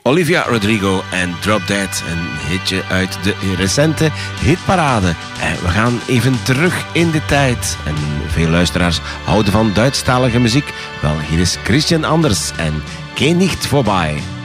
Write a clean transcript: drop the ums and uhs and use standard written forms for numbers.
Olivia Rodrigo en Drop Dead, een hitje uit de recente hitparade. We gaan even terug in de tijd. En veel luisteraars houden van Duitsstalige muziek. Wel, hier is Christian Anders en Geh nicht vorbei.